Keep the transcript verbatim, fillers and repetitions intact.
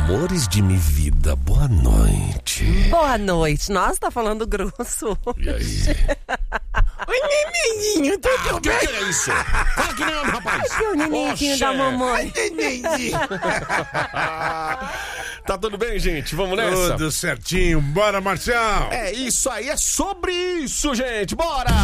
Amores de minha vida, boa noite. Boa noite. Nossa, tá falando grosso. E aí? Oi, nenenzinho, tudo Ah, o que, bem? que é isso? Fala que nem homem, rapaz. Aqui o nenenzinho Oxê. da mamãe. Nenenzinho. Tá tudo bem, gente? Vamos nessa? Tudo certinho, bora, Marcial. É isso aí, é sobre isso, gente. Bora!